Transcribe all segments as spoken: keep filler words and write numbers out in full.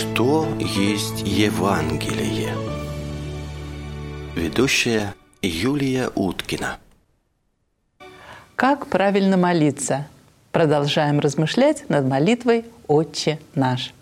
Что есть Евангелие? Ведущая Юлия Уткина. Как правильно молиться? Продолжаем размышлять над молитвой «Отче наш».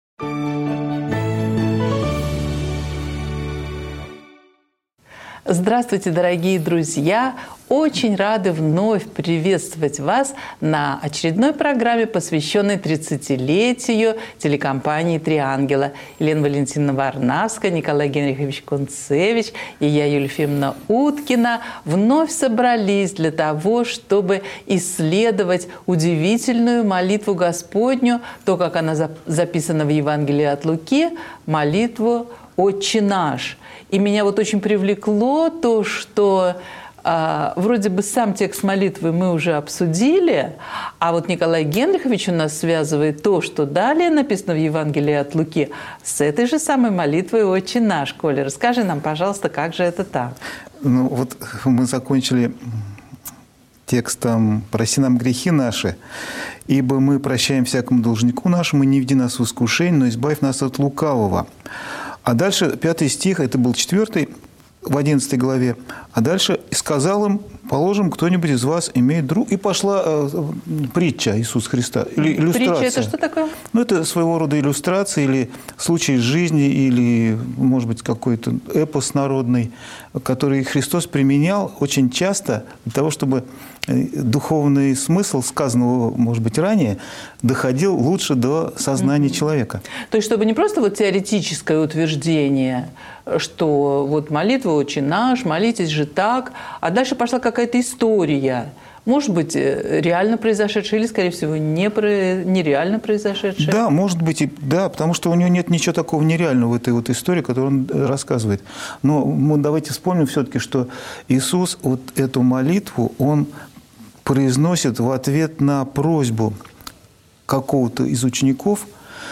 Здравствуйте, дорогие друзья! Очень рады вновь приветствовать вас на очередной программе, посвященной тридцатилетию телекомпании «Три ангела». Елена Валентиновна Варнавская, Николай Генрихович Кунцевич и я, Юлия Ефимовна Уткина, вновь собрались для того, чтобы исследовать удивительную молитву Господню, то, как она записана в Евангелии от Луки, молитву «Отче наш». И меня вот очень привлекло то, что а, вроде бы сам текст молитвы мы уже обсудили, а вот Николай Генрихович у нас связывает то, что далее написано в Евангелии от Луки, с этой же самой молитвой «Отче наш». Коля, расскажи нам, пожалуйста, как же это так? Ну вот мы закончили текстом «Прости нам грехи наши, ибо мы прощаем всякому должнику нашему, и не введи нас в искушение, но избавь нас от лукавого». А дальше пятый стих, это был четвертый, в одиннадцатой главе. А дальше «сказал им, положим, кто-нибудь из вас имеет друг». И пошла э, притча Иисуса Христа, или иллюстрация. Притча – это что такое? Ну, это своего рода иллюстрация, или случай из жизни, или, может быть, какой-то эпос народный, который Христос применял очень часто для того, чтобы духовный смысл сказанного, может быть, ранее, доходил лучше до сознания mm-hmm. человека. То есть, чтобы не просто вот теоретическое утверждение, что вот молитва «Отче наш», молитесь же так, а дальше пошла какая-то история, может быть, реально произошедшая или, скорее всего, не про... нереально произошедшая. Да, может быть, и да, потому что у него нет ничего такого нереального в этой вот истории, которую он рассказывает. Но мы давайте вспомним все-таки, что Иисус вот эту молитву, он произносит в ответ на просьбу какого-то из учеников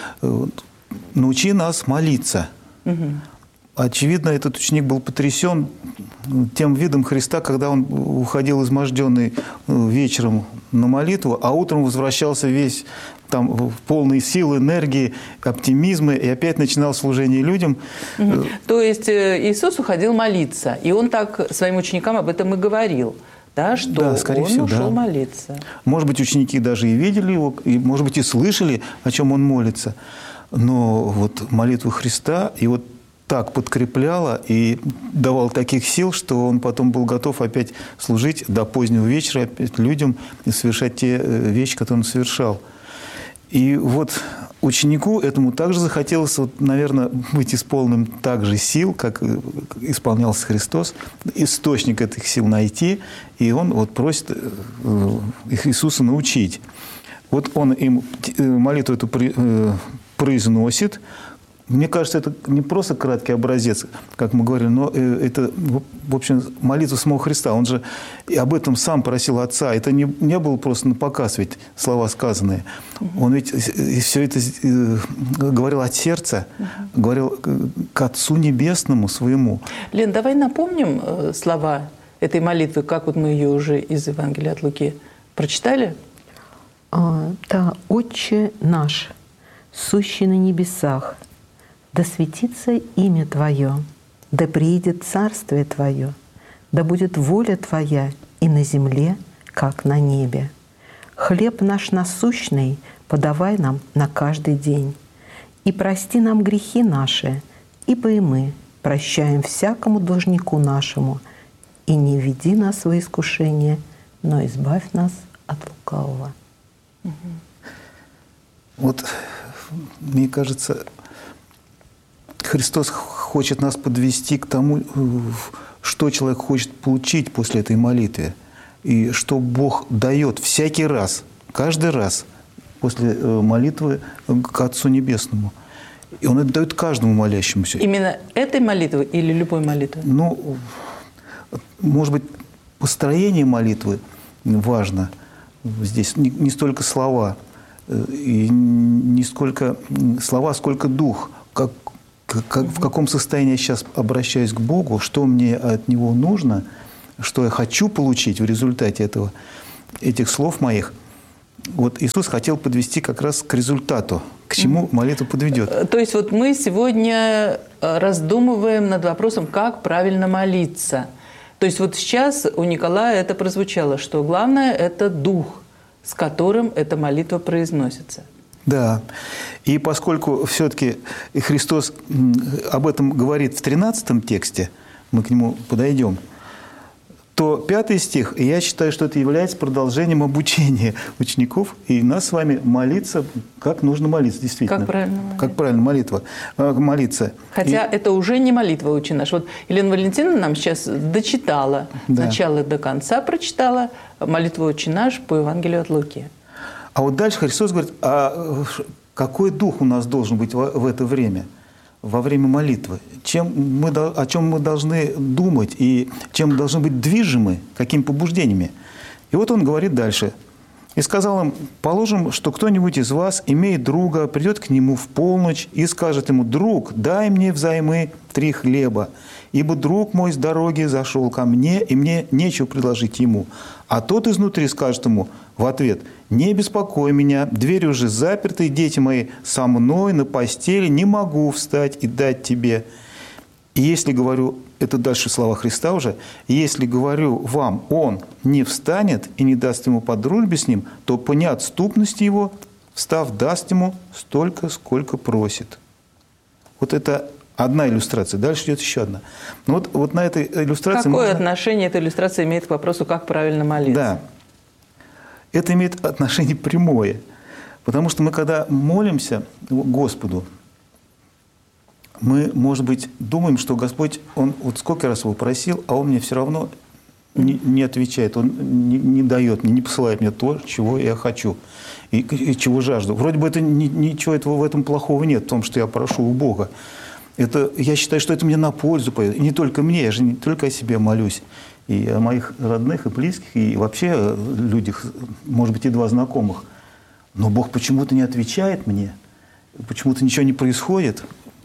«научи нас молиться». Угу. Очевидно, этот ученик был потрясен тем видом Христа, когда он уходил изможденный вечером на молитву, а утром возвращался весь там полный сил, энергии, оптимизма, и опять начинал служение людям. Угу. То есть Иисус уходил молиться, и он так своим ученикам об этом и говорил. Да, что да, скорее он всего, ушел да. молиться. Может быть, ученики даже и видели его, и, может быть, и слышали, о чем он молится. Но вот молитва Христа и вот так подкрепляла и давал таких сил, что он потом был готов опять служить до позднего вечера опять людям и совершать те вещи, которые он совершал. И вот ученику этому также захотелось, вот, наверное, быть исполненным также сил, как исполнялся Христос, источник этих сил найти, и он вот просит их Иисуса научить. Вот он им молитву эту произносит. Мне кажется, это не просто краткий образец, как мы говорили, но это, в общем, молитва самого Христа. Он же и об этом сам просил Отца. Это не, не было просто на показ, ведь слова сказанные. Он ведь все это говорил от сердца, говорил к Отцу Небесному своему. Лен, давай напомним слова этой молитвы, как вот мы ее уже из Евангелия от Луки прочитали? А, да, «Отче наш, сущий на небесах, да светится имя Твое, да приидет царствие Твое, да будет воля Твоя и на земле, как на небе. Хлеб наш насущный подавай нам на каждый день, и прости нам грехи наши, ибо и мы прощаем всякому должнику нашему, и не введи нас во искушение, но избавь нас от лукавого». Угу. Вот, мне кажется, Христос хочет нас подвести к тому, что человек хочет получить после этой молитвы. И что Бог дает всякий раз, каждый раз после молитвы к Отцу Небесному. И Он это дает каждому молящемуся. Именно этой молитвы или любой молитвы? Ну, может быть, построение молитвы важно здесь. Не, не столько слова, и не сколько слова, сколько дух. Как Как, в каком состоянии я сейчас обращаюсь к Богу, что мне от Него нужно, что я хочу получить в результате этого, этих слов моих. Вот Иисус хотел подвести как раз к результату, к к чему молитва подведет. То есть вот мы сегодня раздумываем над вопросом, как правильно молиться. То есть вот сейчас у Николая это прозвучало, что главное – это дух, с которым эта молитва произносится. Да. И поскольку все-таки Христос об этом говорит в тринадцатом тексте, мы к нему подойдем, то пятый стих, я считаю, что это является продолжением обучения учеников и нас с вами молиться, как нужно молиться, действительно. Как правильно молиться. Как правильно молитва, молиться. Хотя и... это уже не молитва «Отче наш». Вот Елена Валентиновна нам сейчас дочитала, да. С начала до конца прочитала молитву «Отче наш» по Евангелию от Луки. А вот дальше Христос говорит, а какой дух у нас должен быть в это время? Во время молитвы, чем мы, о чем мы должны думать и чем должны быть движимы, какими побуждениями. И вот он говорит дальше. «И сказал им, положим, что кто-нибудь из вас, имеет друга, придет к нему в полночь и скажет ему, друг, дай мне взаймы три хлеба, ибо друг мой с дороги зашел ко мне, и мне нечего предложить ему. А тот изнутри скажет ему в ответ, не беспокой меня, дверь уже заперта, и дети мои со мной на постели, не могу встать и дать тебе. И если говорю, это дальше слова Христа уже, если говорю вам, он не встанет и не даст ему по дружбе с ним, то по неотступности его, встав, даст ему столько, сколько просит». Вот это одна иллюстрация. Дальше идет еще одна. Но вот, вот на этой иллюстрации... Какое можно... отношение эта иллюстрация имеет к вопросу, как правильно молиться? Да. Это имеет отношение прямое. Потому что мы, когда молимся Господу, мы, может быть, думаем, что Господь, Он вот сколько раз его просил, а Он мне все равно не, не отвечает, Он не, не дает мне, не посылает мне то, чего я хочу и, и чего жажду. Вроде бы это, ничего этого в этом плохого нет, в том, что я прошу у Бога. Это, я считаю, что это мне на пользу пойдет. И не только мне, я же не только о себе молюсь. И о моих родных и близких, и вообще людях, может быть, едва знакомых. Но Бог почему-то не отвечает мне, почему-то ничего не происходит.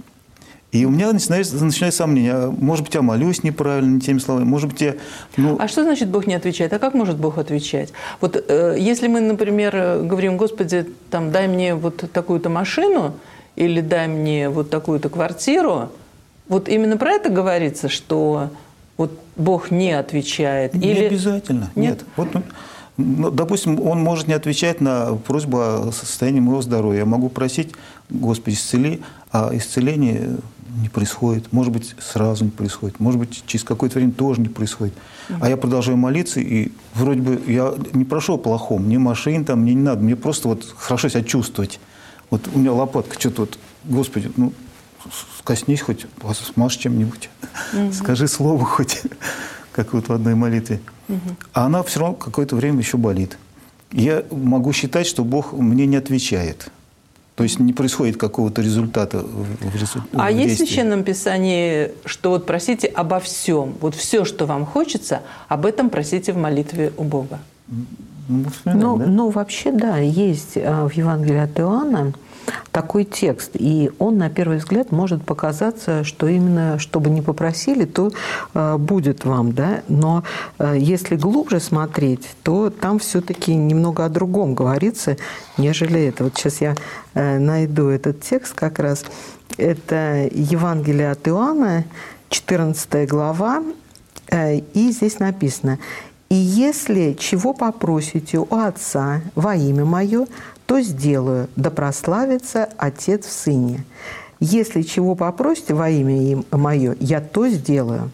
И у меня начинается, начинается сомнение. Может быть, я молюсь неправильно, не теми словами. Может быть, я... Ну... А что значит Бог не отвечает? А как может Бог отвечать? Вот э, если мы, например, говорим, Господи, там, дай мне вот такую-то машину или дай мне вот такую-то квартиру, вот именно про это говорится, что... Вот Бог не отвечает? Не или... обязательно. Нет. Нет. Вот, ну, допустим, Он может не отвечать на просьбу о состоянии моего здоровья. Я могу просить, Господи, исцели, а исцеление не происходит. Может быть, сразу не происходит. Может быть, через какое-то время тоже не происходит. Mm-hmm. А я продолжаю молиться, и вроде бы я не прошу о плохом. Мне машин там, мне не надо. Мне просто вот хорошо себя чувствовать. Вот у меня лопатка, что-то вот, Господи, ну... коснись хоть, смажь чем-нибудь, угу. Скажи слово хоть, как вот в одной молитве. Угу. А она все равно какое-то время еще болит. Я могу считать, что Бог мне не отвечает. То есть не происходит какого-то результата в, резу... А в есть в Священном Писании, что вот просите обо всем. Вот все, что вам хочется, об этом просите в молитве у Бога. Ну, ну, да? ну вообще, да, есть в Евангелии от Иоанна такой текст, и он, на первый взгляд, может показаться, что именно, что бы ни попросили, то э, будет вам, да, но э, если глубже смотреть, то там все-таки немного о другом говорится, нежели это. Вот сейчас я э, найду этот текст как раз. Это Евангелие от Иоанна, четырнадцатая глава, э, и здесь написано: «И если чего попросите у Отца во имя Мое, то сделаю, да прославится Отец в Сыне. Если чего попросите во имя Мое, я то сделаю».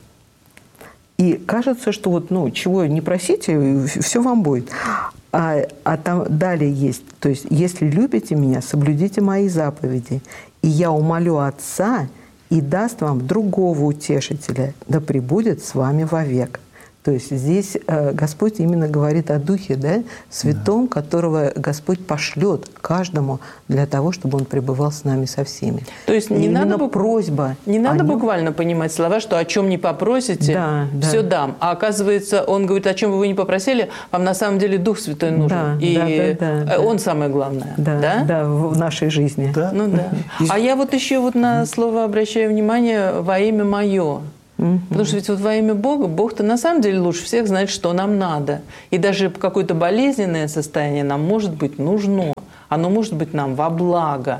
И кажется, что вот, ну, чего не просите, все вам будет. А, а там далее есть, то есть, если любите Меня, соблюдите Мои заповеди, и я умолю Отца, и даст вам другого утешителя, да пребудет с вами вовек. То есть здесь Господь именно говорит о Духе, да, Святом, да, которого Господь пошлет каждому для того, чтобы он пребывал с нами со всеми. То есть не надо бу... просьба. Не надо нем... буквально понимать слова, что о чем не попросите, да, все да. дам. А оказывается, он говорит, о чем бы вы не попросили, вам на самом деле Дух Святой нужен. Да, и да, да, да, он да. самое главное. Да, да? да, в нашей жизни. Да. Ну, да. А я вот еще вот на слово обращаю внимание «во имя Мое». Mm-hmm. Потому что ведь вот во имя Бога, Бог-то на самом деле лучше всех знает, что нам надо. И даже какое-то болезненное состояние нам, может быть, нужно. Оно может быть нам во благо.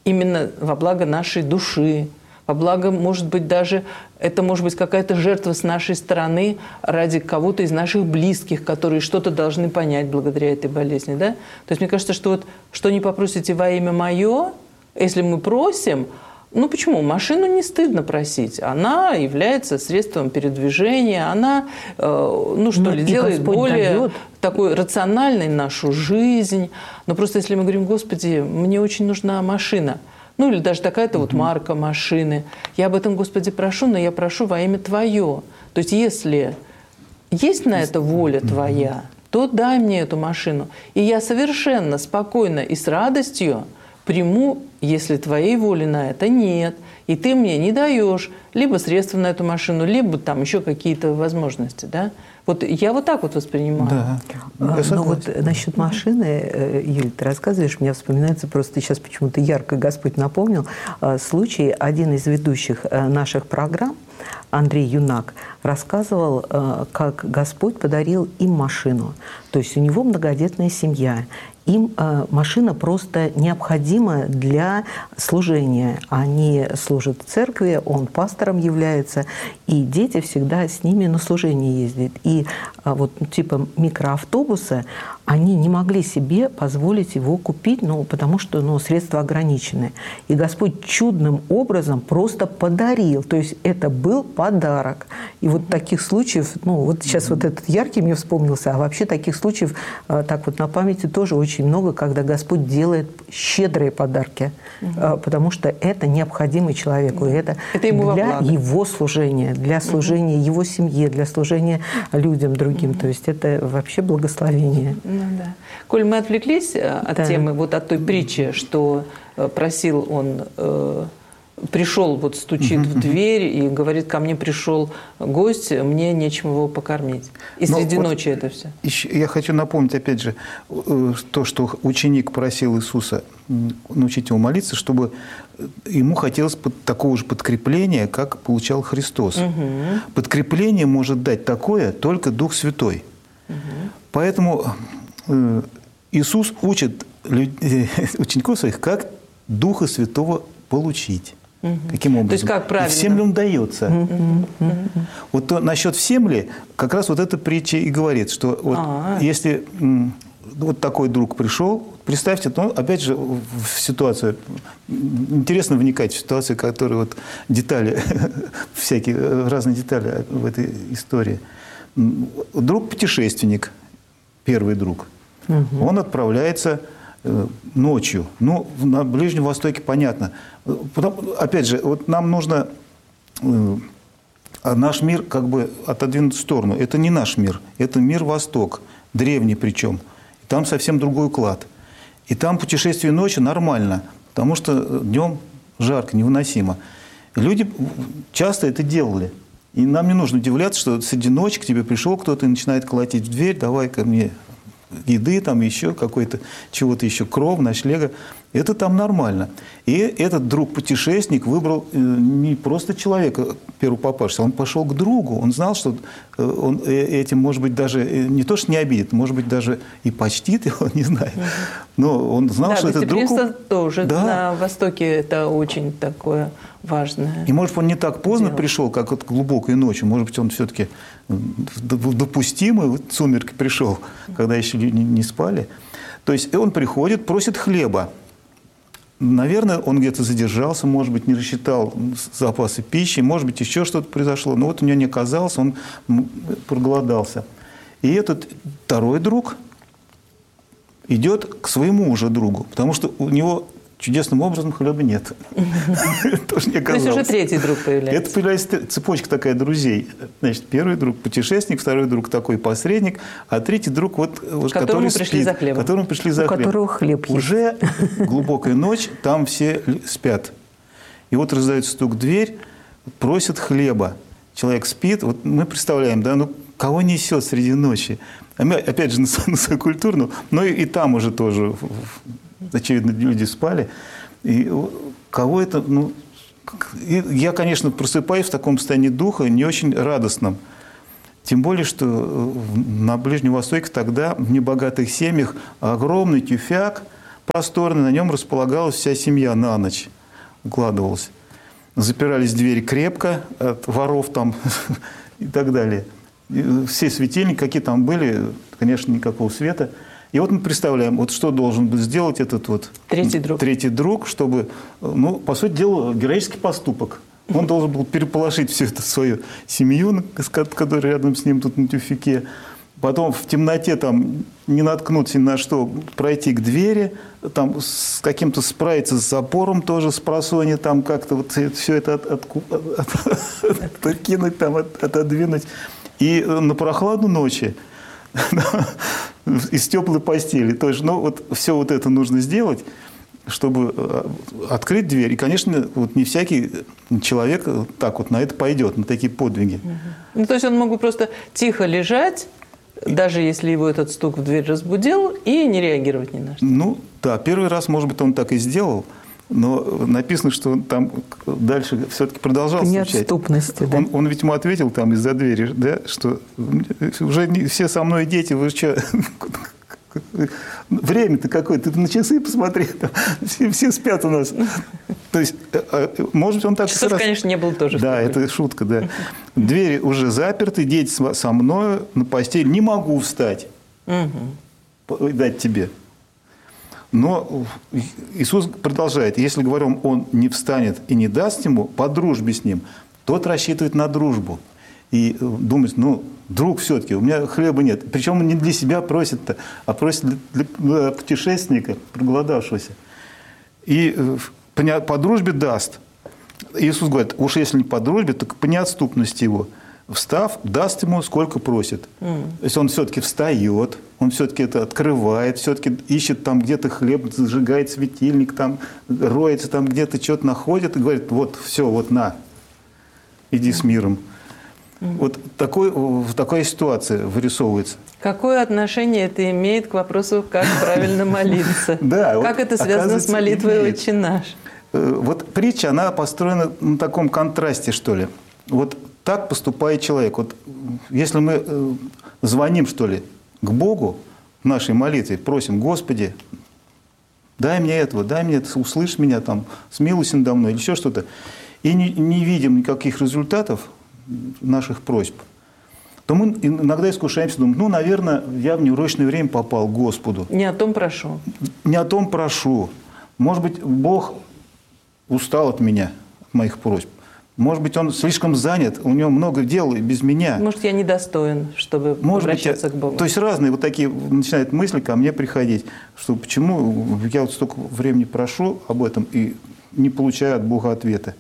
именно во благо нашей души, во благо, может быть, даже это может быть какая-то жертва с нашей стороны ради кого-то из наших близких, которые что-то должны понять благодаря этой болезни. Да? То есть мне кажется, что вот что не попросите во имя мое, если мы просим, ну почему? Машину не стыдно просить. Она является средством передвижения, она, э, ну что ну, ли, делает Господь более дает. Такой рациональной нашу жизнь. Но просто если мы говорим, Господи, мне очень нужна машина, ну или даже такая-то вот марка машины. Я об этом, Господи, прошу, но я прошу во имя Твое. То есть если есть на это воля Твоя, то дай мне эту машину. И я совершенно спокойно и с радостью приму, если Твоей воли на это нет. И Ты мне не даешь либо средства на эту машину, либо там еще какие-то возможности. Да? Вот я вот так вот воспринимаю. Да. А, ну вот насчет машины, Юль, ты рассказываешь, мне вспоминается просто сейчас почему-то ярко Господь напомнил случай. Один из ведущих наших программ, Андрей Юнак, рассказывал, как Господь подарил им машину. То есть у него многодетная семья. Им э, машина просто необходима для служения. Они служат в церкви, он пастором является, и дети всегда с ними на служение ездят. И э, вот типа микроавтобуса они не могли себе позволить его купить, ну, потому что ну, средства ограничены. И Господь чудным образом просто подарил. То есть это был подарок. И вот таких случаев, ну вот сейчас вот этот яркий мне вспомнился, а вообще таких случаев э, так вот на памяти тоже очень очень много, когда Господь делает щедрые подарки, угу. потому что это необходимо человеку. И это, это ему для его служения, для служения угу. его семье, для служения людям другим. Угу. То есть это вообще благословение. Ну, да. Коль мы отвлеклись от да. темы, вот от той притчи, что просил он... Пришел, вот стучит uh-huh. в дверь и говорит, ко мне пришел гость, мне нечем его покормить. И среди вот ночи это все. Еще, я хочу напомнить, опять же, то, что ученик просил Иисуса научить его молиться, чтобы ему хотелось такого же подкрепления, как получал Христос. Uh-huh. Подкрепление может дать такое только Дух Святой. Uh-huh. Поэтому Иисус учит учеников своих, как Духа Святого получить. Угу. Каким образом? То есть как правильно? И всем ли он дается? Угу. Угу. Вот то, насчет всем ли, как раз вот эта притча и говорит, что вот если вот такой друг пришел, представьте, ну, опять же, в ситуацию, интересно вникать в ситуацию, которые вот детали, всякие разные детали в этой истории. Друг-путешественник, первый друг, угу. он отправляется ночью. Ну, на Ближнем Востоке понятно. Потом, опять же, вот нам нужно э, наш мир как бы отодвинуть в сторону. Это не наш мир, это мир Восток, древний причем. Там совсем другой уклад. И там путешествие ночью нормально, потому что днем жарко, невыносимо. И люди часто это делали. И нам не нужно удивляться, что среди ночи к тебе пришел кто-то и начинает колотить в дверь, давай ко мне еды, там еще какой-то, чего-то еще, кров, ночлега. Это там нормально. И этот друг-путешественник выбрал не просто человека, первого попавшегося, он пошел к другу. Он знал, что он этим, может быть, даже не то, что не обидит, может быть, даже и почтит его, не знаю. Но он знал, да, что этот друг... Да, тоже да. на Востоке это очень такое важное. И, может быть, он не так поздно дело. пришел, как вот глубокой ночью. Может быть, он все-таки допустимый, сумерки пришел, когда еще люди не спали. То есть он приходит, просит хлеба. Наверное, он где-то задержался, может быть, не рассчитал запасы пищи, может быть, еще что-то произошло. Но вот у него не оказалось, он проголодался. И этот второй друг идет к своему уже другу, потому что у него чудесным образом хлеба нет. Тоже не оказалось. То есть уже третий друг появляется. Это появляется цепочка такая друзей. Значит, первый друг – путешественник, второй друг – такой посредник, а третий друг, вот, который спит, которому пришли за хлебом. У которого хлеб есть. Уже глубокая ночь, там все спят. И вот раздается стук в дверь, просят хлеба. Человек спит. Вот мы представляем, да, ну кого несет среди ночи? Опять же, на свою культуру, но и, и там уже тоже... Очевидно, люди спали. И кого это... Ну, я, конечно, просыпаюсь в таком состоянии духа не очень радостном. Тем более, что на Ближнем Востоке тогда в небогатых семьях огромный тюфяк просторный, на нем располагалась вся семья на ночь, укладывалась. Запирались двери крепко от воров там и так далее. И все светильники, какие там были, конечно, никакого света. И вот мы представляем, вот что должен был сделать этот вот третий друг, третий друг, чтобы, ну, по сути дела, героический поступок. Он должен был переполошить всю эту свою семью, которая рядом с ним тут на тюфике. Потом в темноте там не наткнуться ни на что, пройти к двери, там с каким-то справиться с запором тоже, с просонья, там как-то вот все это от, от, от, откинуть, там, от, отодвинуть. И на прохладу ночи из теплой постели. То есть, ну, вот все вот это нужно сделать, чтобы открыть дверь. И, конечно, вот не всякий человек так вот на это пойдет, на такие подвиги. Ну, то есть он мог бы просто тихо лежать, даже если его этот стук в дверь разбудил, и не реагировать ни на что. Ну, да, первый раз, может быть, он так и сделал, но написано, что он там дальше все-таки продолжал стучать. Неотступности, да? Он, он ведь ему ответил там из-за двери, да, что уже не, все со мной дети, вы что... Время-то какое, ты на часы посмотри, там, все, все спят у нас. То есть, может быть, он так... Часов, раз... конечно, не было тоже. Да, это шутка, да. Двери уже заперты, дети со мной на постель, не могу встать, угу. дать тебе. Но Иисус продолжает, если, говорим, он не встанет и не даст ему по дружбе с ним, тот рассчитывает на дружбу. И думает, ну, друг все-таки, у меня хлеба нет. Причем он не для себя просит-то, а просит для, для путешественника, проголодавшегося. И по, по дружбе даст. Иисус говорит, уж если не по дружбе, так по неотступности его. Встав, даст ему, сколько просит. Mm. То есть он все-таки встает, он все-таки это открывает, все-таки ищет там где-то хлеб, зажигает светильник, там, роется, там где-то что-то находит и говорит, вот, все, вот на, иди с миром. Mm-hmm. Вот такой, такая ситуация вырисовывается. Какое отношение это имеет к вопросу, как правильно молиться? Как это связано с молитвой «Отче наш»? Вот притча, она построена на таком контрасте, что ли. Вот так поступает человек. Вот если мы звоним, что ли, к Богу в нашей молитве, просим, Господи, дай мне этого, дай мне это, услышь меня, там, смилуйся надо мной, или еще что-то, и не, не видим никаких результатов наших просьб, то мы иногда искушаемся, думаем, ну, наверное, я в неурочное время попал к Господу. Не о том прошу. Не о том прошу. Может быть, Бог устал от меня, от моих просьб. Может быть, он слишком занят, у него много дел и без меня. Может, я недостоин, чтобы Может обращаться быть, к Богу. То есть разные вот такие начинают мысли ко мне приходить, что почему я вот столько времени прошу об этом и не получаю от Бога ответа.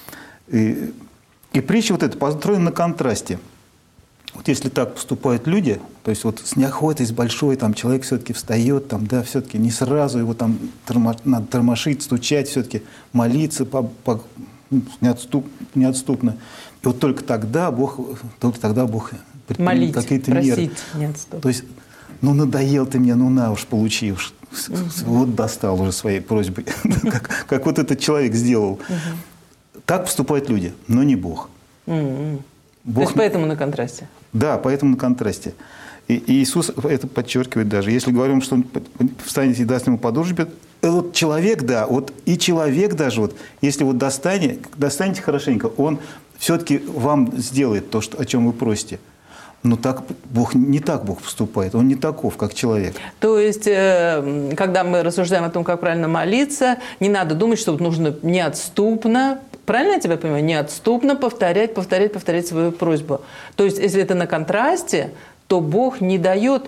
И, и притча вот эта построена на контрасте. Вот если так поступают люди, то есть вот с неохотой, с большой, там человек все-таки встает, там, да, все-таки не сразу его там тормо, надо тормошить, стучать, все-таки молиться по, по, неотступ, неотступно. И вот только тогда Бог, только тогда Бог предпримет какие-то меры. То есть, ну надоел ты мне, ну на уж получи уж, угу. вот достал уже своей просьбой, как, как вот этот человек сделал. Угу. Так поступают люди, но не Бог. Угу. Бог... То есть поэтому на контрасте? Да, поэтому на контрасте. И, и Иисус это подчеркивает даже. Если говорим, что он встанет и даст ему по дружбе, вот человек, да, вот и человек даже, вот, если вот достанет, достанете хорошенько, он все-таки вам сделает то, что, о чем вы просите. Но так Бог, не так Бог поступает, он не таков, как человек. То есть, когда мы рассуждаем о том, как правильно молиться, не надо думать, что нужно неотступно, правильно я тебя понимаю, неотступно повторять, повторять, повторять свою просьбу. То есть, если это на контрасте, то Бог не дает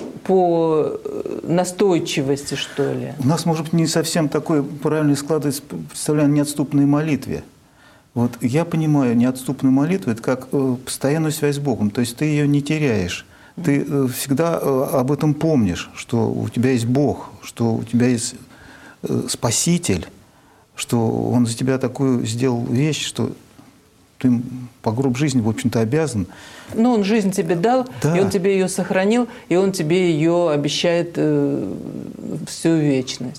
по настойчивости, что ли. У нас, может быть, не совсем такое правильное складывается представление о неотступной молитве. Вот я понимаю, неотступную молитву – это как постоянную связь с Богом. То есть ты ее не теряешь. Ты всегда об этом помнишь, что у тебя есть Бог, что у тебя есть Спаситель, что Он за тебя такую сделал вещь, что ты по гроб жизни, в общем-то, обязан. Ну, Он жизнь тебе дал, да. и Он тебе ее сохранил, и Он тебе ее обещает э, всю вечность.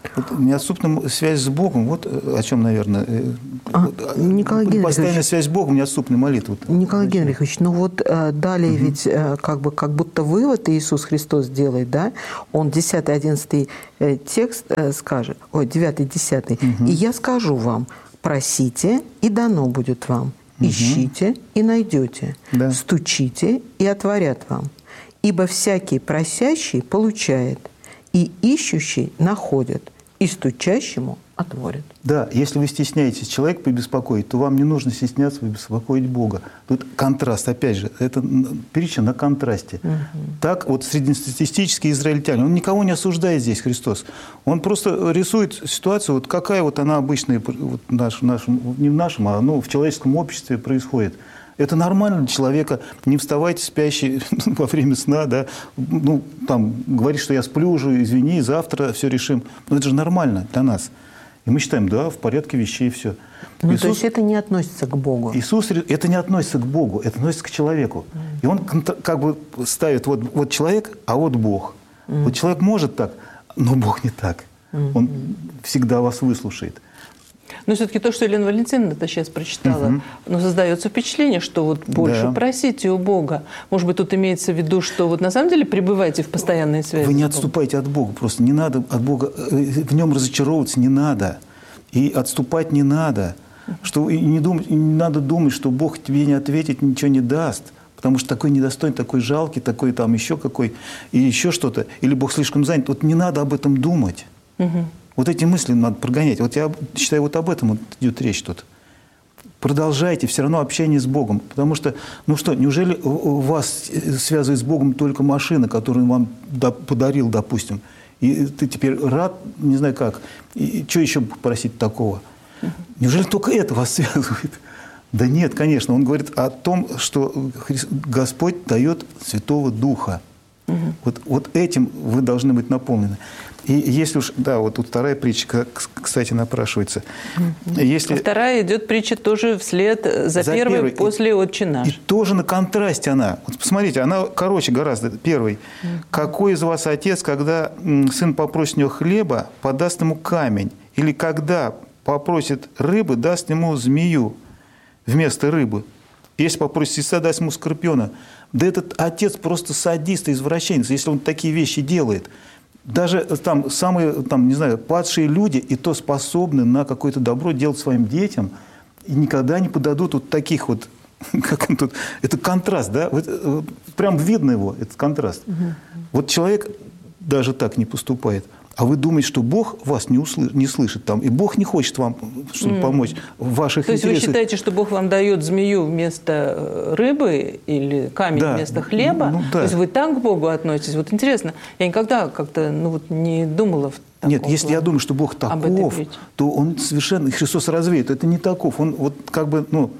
Вот неотступная связь с Богом, вот о чем, наверное, А, Николай Генрихович, постоянная связь с Богом, неотступная молитва. Николай Генрихович, ну вот э, далее угу. ведь э, как бы как будто вывод Иисус Христос делает, да? Он десятый, одиннадцатый э, текст э, скажет, ой, девятый, десятый. Угу. «И я скажу вам, просите, и дано будет вам, угу. ищите, и найдете, да. стучите, и отворят вам. Ибо всякий просящий получает, и ищущий находит, и стучащему отворят». Да, если вы стесняетесь человека побеспокоить, то вам не нужно стесняться побеспокоить Бога. Тут контраст, опять же, это притча на контрасте. Угу. Так вот среднестатистический израильтянин, он никого не осуждает здесь, Христос. Он просто рисует ситуацию, вот какая вот она обычная, вот наш, нашем, не в нашем, а ну, в человеческом обществе происходит. Это нормально для человека. Не вставайте спящий во время сна, да, ну, там, говорить, что я сплю уже, извини, завтра все решим. Но это же нормально для нас. И мы считаем, да, в порядке вещей все. Ну, Иисус, то есть это не относится к Богу? Иисус, это не относится к Богу, это относится к человеку. Mm. И Он как бы ставит вот, вот человек, а вот Бог. Mm. Вот человек может так, но Бог не так. Mm. Он всегда вас выслушает. Но все-таки то, что Елена Валентиновна сейчас прочитала, угу. ну, создается впечатление, что вот больше да. просите у Бога. Может быть, тут имеется в виду, что вот на самом деле пребываете в постоянной связи. Вы не отступайте от Бога, просто не надо от Бога, в нем разочаровываться не надо. И отступать не надо. Что, и не, думать, и не надо думать, что Бог тебе не ответит, ничего не даст. Потому что такой недостойный, такой жалкий, такой там еще какой, и еще что-то. Или Бог слишком занят. Вот не надо об этом думать. Угу. Вот эти мысли надо прогонять. Вот я считаю, вот об этом вот идет речь тут. Продолжайте все равно общение с Богом. Потому что, ну что, неужели вас связывает с Богом только машина, которую он вам подарил, допустим, и ты теперь рад, не знаю как, и что еще просить такого? Неужели только это вас связывает? Да нет, конечно. Он говорит о том, что Господь дает Святого Духа. Угу. Вот, вот этим вы должны быть наполнены. И если уж, да, вот тут вторая притча, кстати, напрашивается. Если... Вторая идет притча тоже вслед за, за первой, первой, после «Отче наш». И тоже на контрасте она. Вот посмотрите, она короче гораздо. Первый. Mm-hmm. «Какой из вас отец, когда сын попросит у него хлеба, подаст ему камень? Или когда попросит рыбы, даст ему змею вместо рыбы? Если попросит яйца, даст ему скорпиона». Да этот отец просто садист и извращенец, если он такие вещи делает. Даже там самые, там, не знаю, падшие люди и то способны на какое-то добро делать своим детям и никогда не подадут вот таких вот, как он тут, это контраст, да, вот, вот, прям видно его, этот контраст. Угу. Вот человек даже так не поступает. А вы думаете, что Бог вас не, услы... не слышит там, и Бог не хочет вам чтобы mm. помочь в ваших То интересах. есть вы считаете, что Бог вам дает змею вместо рыбы или камень да. вместо хлеба? Ну, да. То есть вы так к Богу относитесь? Вот интересно, я никогда как-то ну, вот не думала в таком Нет, если плане. я думаю, что Бог таков, то Он совершенно, Христос развеет. Это не таков. Он вот как бы, ну,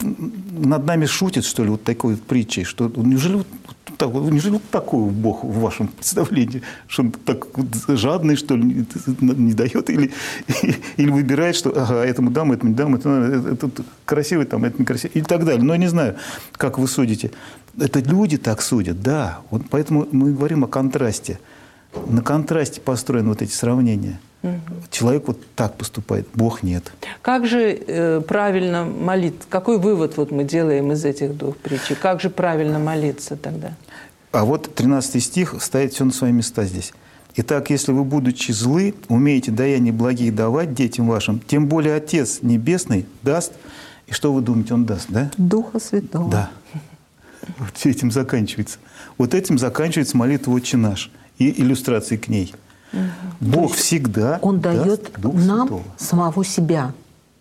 над нами шутит, что ли, вот такой вот притчей, что неужели вот так, неужели вот такой Бог в вашем представлении, что он так жадный, что ли, не дает, или, или выбирает, что ага, этому дам, этому не дам, это, это, это красивый, там, это некрасивый, и так далее. Но я не знаю, как вы судите. Это люди так судят, да. Вот поэтому мы говорим о контрасте. На контрасте построены вот эти сравнения. Угу. Человек вот так поступает, Бог нет. Как же э, правильно молиться? Какой вывод вот мы делаем из этих двух притч? Как же правильно молиться тогда? А вот тринадцатый стих ставит все на свои места здесь. «Итак, если вы, будучи злы, умеете даяния благие давать детям вашим, тем более Отец Небесный даст». И что вы думаете, Он даст, да? Духа Святого. Да. Вот все этим заканчивается. Вот этим заканчивается молитва «Отче наш» и иллюстрации к ней. Угу. Бог всегда Он дает Дух нам Святого. самого себя.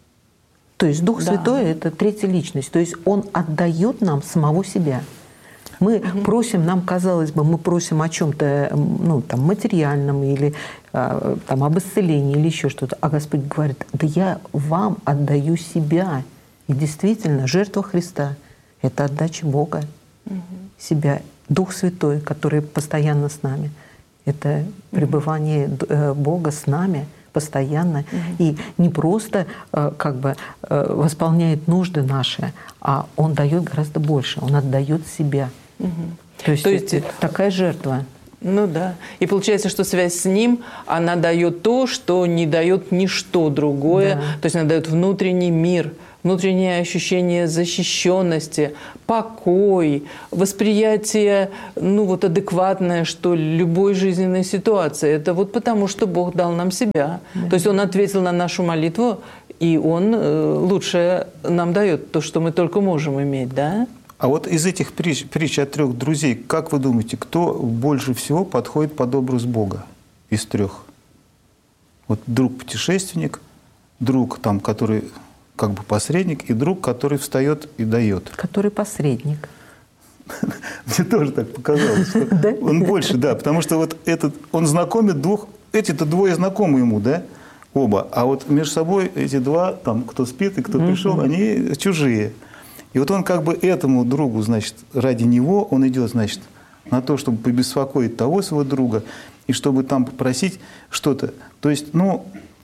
То есть Дух да. Святой – это третья личность. То есть Он отдает нам самого себя. Мы угу. просим, нам казалось бы, мы просим о чем-то ну, там, материальном или там, об исцелении или еще что-то. А Господь говорит, да я вам отдаю себя. И действительно, жертва Христа – это отдача Бога угу. себя. Дух Святой, который постоянно с нами – это пребывание Бога с нами постоянно. Угу. И не просто как бы восполняет нужды наши, а Он дает гораздо больше. Он отдает себя. Угу. То есть, То есть такая жертва. Ну да. И получается, что связь с Ним, она дает то, что не дает ничто другое. Да. То есть она дает внутренний мир, внутреннее ощущение защищенности, покой, восприятие, ну вот адекватное, что ли, любой жизненной ситуации. Это вот потому, что Бог дал нам себя. Да. То есть Он ответил на нашу молитву, и Он э, лучшее нам дает, то, что мы только можем иметь, да? А вот из этих притч, притч о трех друзей, как вы думаете, кто больше всего подходит под образ Бога из трех? Вот друг-путешественник, друг, там, который как бы посредник, и друг, который встает и дает. Который посредник. Мне тоже так показалось, что он больше, да, потому что вот этот, он знакомит двух, эти-то двое знакомы ему, да, оба, а вот между собой эти два, там, кто спит и кто пришел, они чужие. И вот он как бы этому другу, значит, ради него он идет, значит, на то, чтобы побеспокоить того своего друга, и чтобы там попросить что-то. То есть, ну,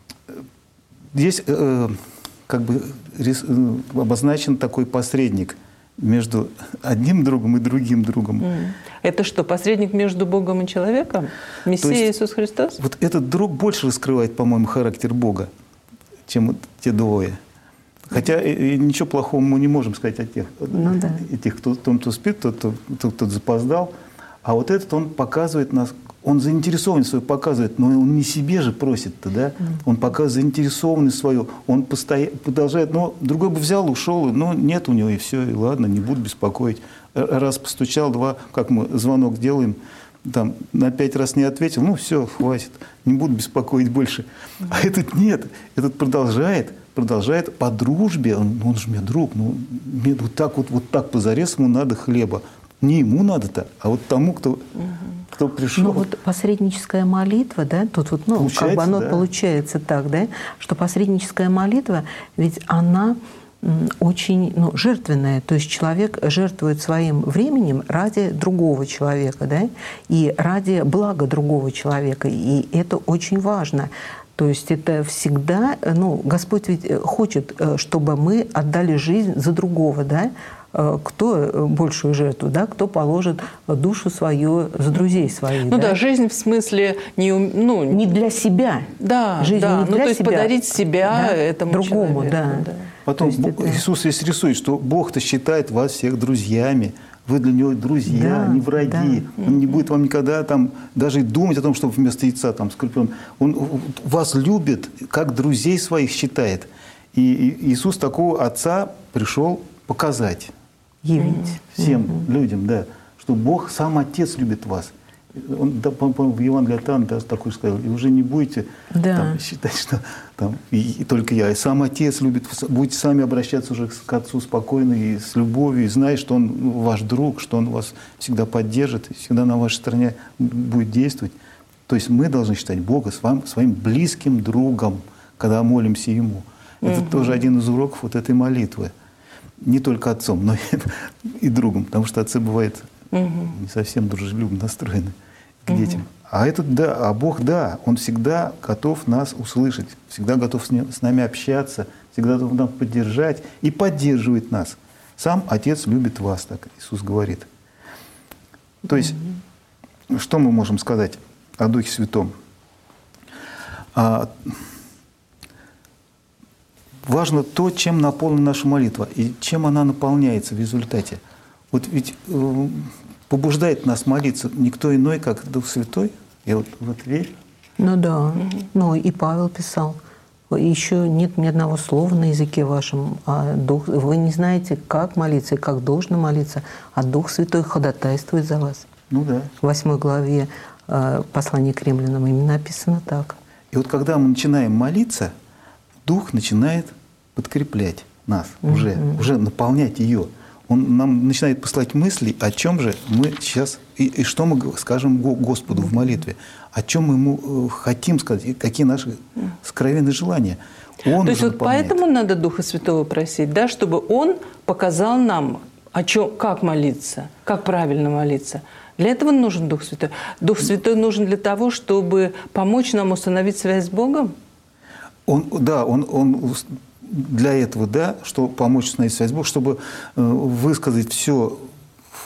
здесь э, как бы рис, э, обозначен такой посредник между одним другом и другим другом. Это что, посредник между Богом и человеком? Мессия Иисус Христос? Вот этот друг больше раскрывает, по-моему, характер Бога, чем вот те двое. Хотя и, и ничего плохого мы не можем сказать о тех, ну, да. этих, кто, том, кто спит, тот, кто, тот, кто запоздал. А вот этот, он показывает нас, он заинтересованность свою показывает, но он не себе же просит-то, да? Mm. Он показывает заинтересованность свою, он постоянно продолжает, но другой бы взял, ушел, но нет у него, и все, и ладно, не буду беспокоить. Раз постучал, два, как мы звонок делаем, там, на пять раз не ответил, ну все, хватит, не буду беспокоить больше. Mm. А этот нет, этот продолжает, продолжает по дружбе, он, он же мне друг, ну, мне вот так вот, вот так позарез ему надо хлеба. Не ему надо-то, а вот тому, кто, угу. кто пришел. Ну вот посредническая молитва, да, тут вот, ну, как бы оно да. получается так, да, что посредническая молитва, ведь она очень, ну, жертвенная, то есть человек жертвует своим временем ради другого человека, да, и ради блага другого человека, и это очень важно. То есть это всегда, ну, Господь ведь хочет, чтобы мы отдали жизнь за другого, да, кто большую жертву, да, кто положит душу свою за друзей своих. Ну да, да жизнь в смысле не, ну, не для себя. Да, жизнь да. не для ну, то есть себя, подарить себя да, этому другому, человеку. Да. Да. Потом это... Иисус здесь рисует, что Бог-то считает вас всех друзьями. Вы для Него друзья, да, не враги. Да. Он не будет вам никогда там даже думать о том, чтобы вместо яйца там скорпион. Он вас любит, как друзей своих считает. И Иисус такого Отца пришел показать. Явить. Всем mm-hmm. людям, да. Что Бог, сам Отец любит вас. Он, да, по-моему, в Евангелии от Иоанна, да, такой сказал, и уже не будете да. там, считать, что там, и, и только я. И сам Отец любит, будете сами обращаться уже к Отцу спокойно и с любовью, и зная, что Он ваш друг, что Он вас всегда поддержит, и всегда на вашей стороне будет действовать. То есть мы должны считать Бога своим, своим близким другом, когда молимся Ему. Это угу. тоже один из уроков вот этой молитвы. Не только отцом, но и, и другом, потому что отцы бывают угу. не совсем дружелюбно настроены к угу. детям. А этот, да, а Бог, да, Он всегда готов нас услышать, всегда готов с, ним, с нами общаться, всегда готов нас поддержать и поддерживает нас. Сам Отец любит вас, так Иисус говорит. То есть, угу. что мы можем сказать о Духе Святом? А, важно то, чем наполнена наша молитва и чем она наполняется в результате. Вот ведь э, побуждает нас молиться никто иной, как Дух Святой. Я вот, вот верю. Ну да. Угу. Ну и Павел писал. Еще нет ни одного слова на языке вашем. А Дух, вы не знаете, как молиться и как должно молиться, а Дух Святой ходатайствует за вас. Ну да. В восьмой главе э, послания к римлянам именно написано так. И вот когда мы начинаем молиться, Дух начинает подкреплять нас, mm-hmm. уже, уже наполнять ее. Он нам начинает посылать мысли, о чем же мы сейчас, и, и что мы скажем Господу mm-hmm. в молитве, о чем мы Ему хотим сказать, и какие наши сокровенные желания. Он То есть вот наполняет. Поэтому надо Духа Святого просить, да, чтобы Он показал нам, о чем, как молиться, как правильно молиться. Для этого нужен Дух Святой. Дух Святой нужен для того, чтобы помочь нам установить связь с Богом? Он, да, он, он для этого, да, чтобы помочь установить связь с Богом, чтобы высказать все в,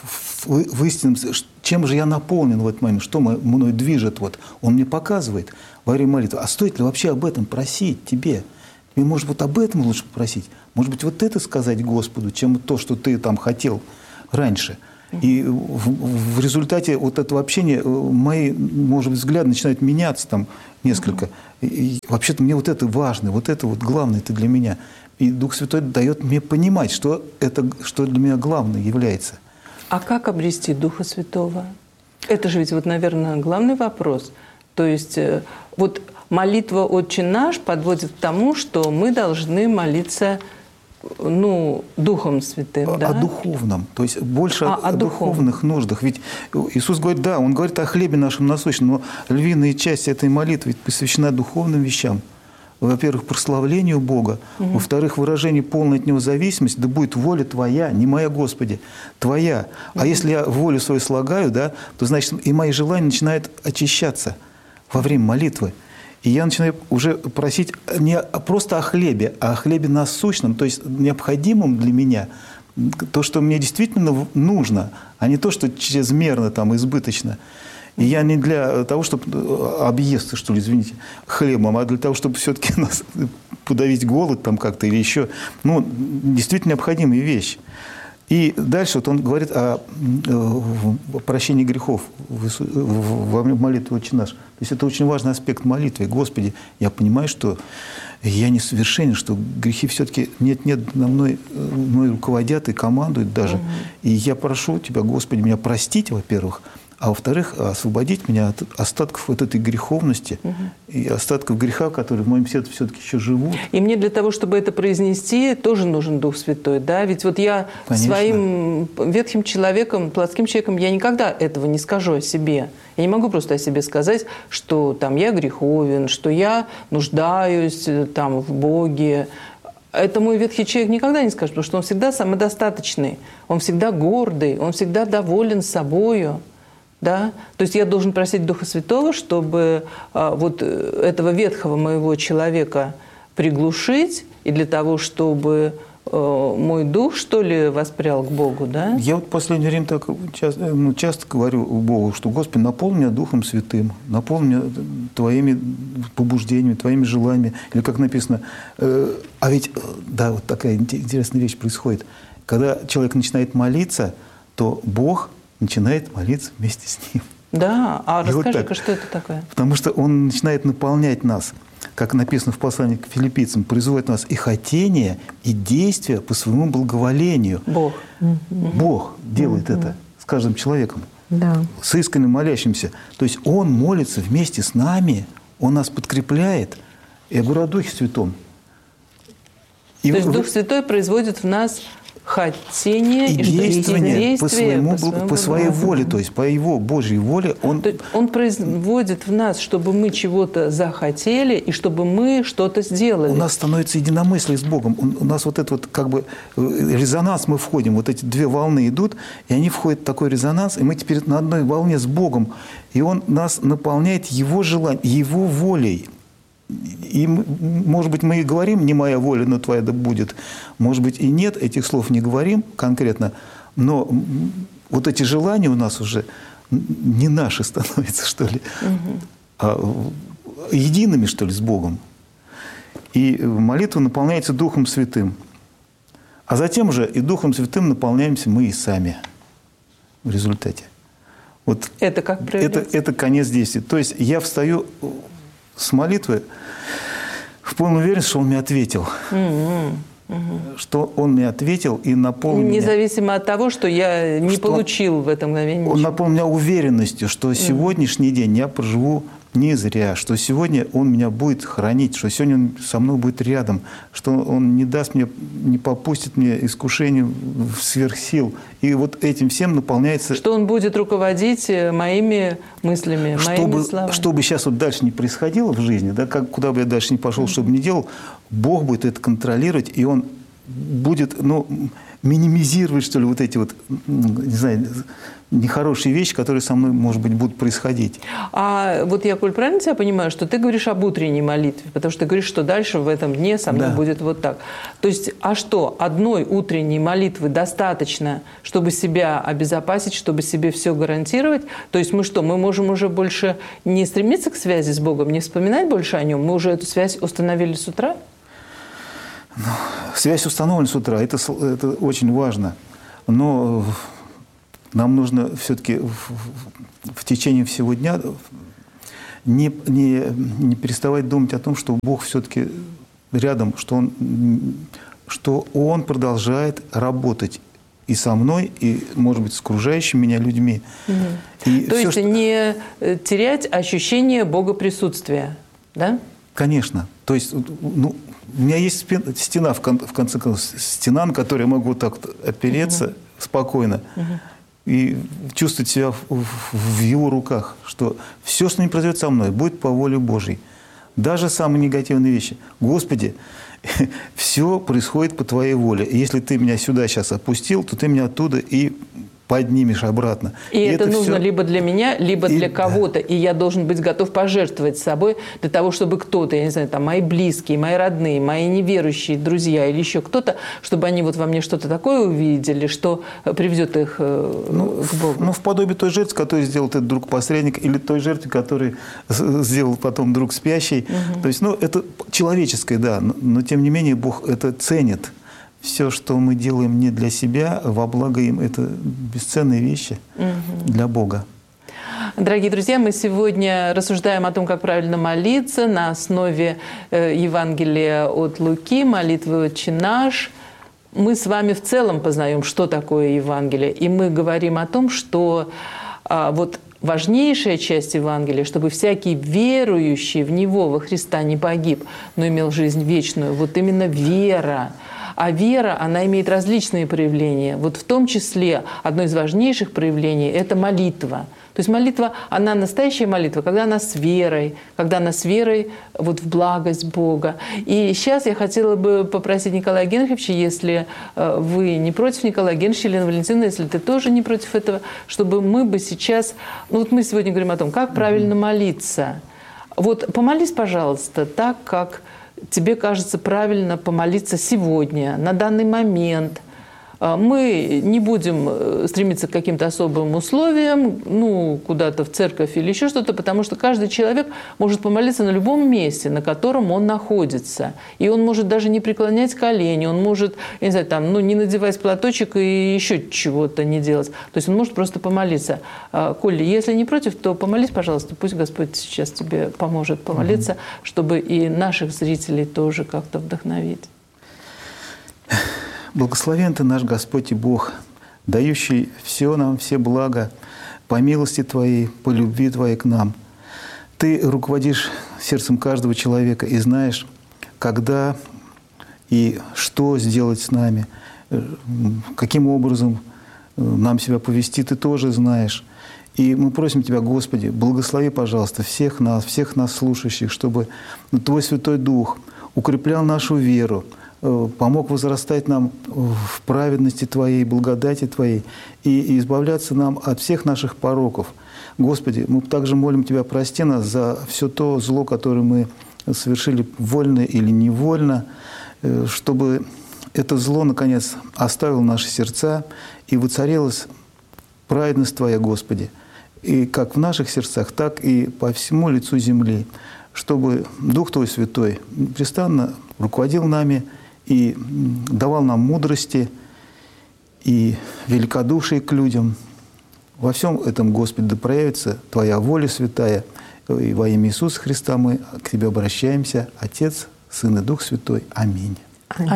в, в истинном, чем же я наполнен в этот момент, что мной движет, вот, он мне показывает во время молитвы. А стоит ли вообще об этом просить тебе? И, может, вот об этом лучше попросить. Может быть, вот это сказать Господу, чем то, что ты там хотел раньше. И в, в результате вот этого общения мои, может быть, взгляды начинают меняться там несколько. И, и вообще-то мне вот это важно, вот это вот главное это для меня. И Дух Святой дает мне понимать, что это, что для меня главное является. А как обрести Духа Святого? Это же ведь, вот, наверное, главный вопрос. То есть вот молитва «Отче наш» подводит к тому, что мы должны молиться, ну, Духом Святым, о, да? О духовном, то есть больше а, о, о духовных нуждах. Ведь Иисус говорит, да, Он говорит о хлебе нашем насущном, но львиная часть этой молитвы посвящена духовным вещам. Во-первых, прославлению Бога, угу. Во-вторых, выражению полной от Него зависимости, да будет воля Твоя, не моя, Господи, Твоя. Угу. А если я волю свою слагаю, да, то значит и мои желания начинают очищаться во время молитвы. И я начинаю уже просить не просто о хлебе, а о хлебе насущном, то есть необходимом для меня, то, что мне действительно нужно, а не то, что чрезмерно, там, избыточно. И я не для того, чтобы объесться, что ли, извините, хлебом, а для того, чтобы все-таки нас подавить голод там как-то или еще. Ну, действительно необходимые вещи. И дальше вот он говорит о, о прощении грехов во молитве «Отче наш». То есть это очень важный аспект молитвы. Господи, я понимаю, что я несовершенен, что грехи все-таки нет-нет на мной, мной руководят и командуют даже. Угу. И я прошу Тебя, Господи, меня простить, во-первых, а во-вторых, освободить меня от остатков вот этой греховности угу. и остатков греха, которые в моем сердце все-таки еще живут. И мне для того, чтобы это произнести, тоже нужен Дух Святой, да? Ведь вот я Конечно. Своим ветхим человеком, плотским человеком, я никогда этого не скажу о себе. Я не могу просто о себе сказать, что там я греховен, что я нуждаюсь там в Боге. Это мой ветхий человек никогда не скажет, потому что он всегда самодостаточный, он всегда гордый, он всегда доволен собою. Да? То есть я должен просить Духа Святого, чтобы а, вот этого ветхого моего человека приглушить, и для того, чтобы а, мой дух, что ли, воспрял к Богу, да? Я вот в последнее время так часто, ну, часто говорю Богу, что «Господи, наполни меня Духом Святым, наполни меня Твоими побуждениями, Твоими желаниями». Или как написано, э, а ведь, да, вот такая интересная вещь происходит. Когда человек начинает молиться, то Бог начинает молиться вместе с ним. Да, а и расскажи-ка, вот что это такое? Потому что он начинает наполнять нас, как написано в послании к филиппийцам, производит в нас и хотение, и действия по своему благоволению. Бог. Бог делает это с каждым человеком, да. с искренне молящимся. То есть Он молится вместе с нами, Он нас подкрепляет. Я говорю о Духе Святом. И То есть вы... Дух Святой производит в нас хотение и, и действие по, своему, по, своему, по своей воле, то есть по Его Божьей воле. Он... он производит в нас, чтобы мы чего-то захотели и чтобы мы что-то сделали. У нас становится единомыслие с Богом. У нас вот этот вот как бы резонанс, мы входим, вот эти две волны идут, и они входят в такой резонанс, и мы теперь на одной волне с Богом. И Он нас наполняет Его желанием, Его волей. И, может быть, мы и говорим «не моя воля, но твоя да будет». Может быть, и нет, этих слов не говорим конкретно, но вот эти желания у нас уже не наши становятся, что ли, угу. а едиными, что ли, с Богом. И молитва наполняется Духом Святым. А затем же и Духом Святым наполняемся мы и сами в результате. Вот это как проявляется? Это, это конец действия. То есть я встаю с молитвы в полной уверенности, что Он мне ответил. Mm-hmm. Mm-hmm. Что Он мне ответил и наполнил меня... Независимо от того, что я не что получил в это мгновение. Он наполнил меня уверенностью, что mm-hmm. сегодняшний день я проживу не зря, что сегодня Он меня будет хранить, что сегодня Он со мной будет рядом, что Он не даст мне, не попустит мне искушению сверх сил. И вот этим всем наполняется... Что Он будет руководить моими мыслями, чтобы, моими словами. Что бы сейчас вот дальше не происходило в жизни, да, как, куда бы я дальше не пошел, mm-hmm. что бы ни делал, Бог будет это контролировать, и Он будет ну, минимизировать, что ли, вот эти вот, не знаю, нехорошие вещи, которые со мной, может быть, будут происходить. А вот я, Коль, правильно тебя понимаю, что ты говоришь об утренней молитве, потому что ты говоришь, что дальше в этом дне со мной да. будет вот так. То есть, а что, одной утренней молитвы достаточно, чтобы себя обезопасить, чтобы себе все гарантировать? То есть мы что, мы можем уже больше не стремиться к связи с Богом, не вспоминать больше о Нем? Мы уже эту связь установили с утра? Ну, связь установлена с утра, это, это очень важно. Но нам нужно все-таки в, в течение всего дня не, не, не переставать думать о том, что Бог все-таки рядом, что Он, что Он продолжает работать и со мной, и, может быть, с окружающими меня людьми. Угу. И То есть что... не терять ощущение Бога присутствия, да? Конечно. То есть, ну, у меня есть стена, в конце концов, стена, на которой я могу вот так опереться угу. спокойно. Угу. И чувствовать себя в, в, в его руках, что все, что не произойдет со мной, будет по воле Божьей. Даже самые негативные вещи. Господи, все происходит по Твоей воле. И если Ты меня сюда сейчас опустил, то Ты меня оттуда и поднимешь обратно. И, и это, это нужно все... либо для меня, либо и, для кого-то. Да. И я должен быть готов пожертвовать собой для того, чтобы кто-то, я не знаю, там, мои близкие, мои родные, мои неверующие друзья или еще кто-то, чтобы они вот во мне что-то такое увидели, что приведет их ну, к Богу. Ну, в подобие той жертвы, которую сделал этот друг-посредник, или той жертвы, которую сделал потом друг спящий. Угу. То есть, ну, это человеческое, да, но, но тем не менее Бог это ценит. Все, что мы делаем не для себя, во благо им, это бесценные вещи угу. для Бога. Дорогие друзья, мы сегодня рассуждаем о том, как правильно молиться на основе Евангелия от Луки, молитвы «Отче наш». Мы с вами в целом познаем, что такое Евангелие, и мы говорим о том, что а, вот важнейшая часть Евангелия, чтобы всякий верующий в Него, во Христа, не погиб, но имел жизнь вечную. Вот именно вера. А вера, она имеет различные проявления. Вот в том числе одно из важнейших проявлений – это молитва. То есть молитва, она настоящая молитва, когда она с верой, когда она с верой вот в благость Бога. И сейчас я хотела бы попросить Николая Генриховича, если вы не против, Николая Генриховича, Елена Валентиновна, если ты тоже не против этого, чтобы мы бы сейчас… Ну вот мы сегодня говорим о том, как правильно молиться. Вот помолись, пожалуйста, так, как тебе кажется правильно помолиться сегодня, на данный момент. Мы не будем стремиться к каким-то особым условиям, ну, куда-то в церковь или еще что-то, потому что каждый человек может помолиться на любом месте, на котором он находится. И он может даже не преклонять колени, он может, я не знаю, там, ну, не надевать платочек и еще чего-то не делать. То есть он может просто помолиться. Коля, если не против, то помолись, пожалуйста, пусть Господь сейчас тебе поможет помолиться, угу. чтобы и наших зрителей тоже как-то вдохновить. Благословен Ты наш Господь и Бог, дающий все нам, все блага, по милости Твоей, по любви Твоей к нам. Ты руководишь сердцем каждого человека и знаешь, когда и что сделать с нами, каким образом нам себя повести, Ты тоже знаешь. И мы просим Тебя, Господи, благослови, пожалуйста, всех нас, всех нас слушающих, чтобы Твой Святой Дух укреплял нашу веру, помог возрастать нам в праведности Твоей, благодати Твоей и избавляться нам от всех наших пороков. Господи, мы также молим Тебя, прости нас за все то зло, которое мы совершили вольно или невольно, чтобы это зло, наконец, оставило наши сердца и воцарилась праведность Твоя, Господи, и как в наших сердцах, так и по всему лицу земли, чтобы Дух Твой Святой непрестанно руководил нами и давал нам мудрости и великодушие к людям. Во всем этом, Господи, да проявится Твоя воля святая. И во имя Иисуса Христа мы к Тебе обращаемся. Отец, Сын и Дух Святой. Аминь.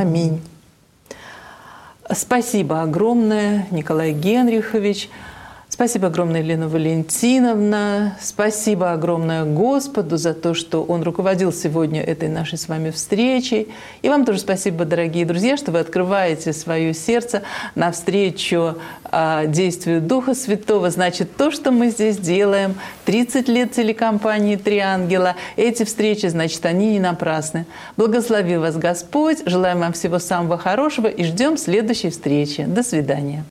Аминь. Спасибо огромное, Николай Генрихович. Спасибо огромное, Елена Валентиновна. Спасибо огромное Господу за то, что Он руководил сегодня этой нашей с вами встречей. И вам тоже спасибо, дорогие друзья, что вы открываете свое сердце навстречу а, действию Духа Святого. Значит, то, что мы здесь делаем, тридцать лет телекомпании «Три ангела», эти встречи, значит, они не напрасны. Благослови вас Господь. Желаем вам всего самого хорошего и ждем следующей встречи. До свидания.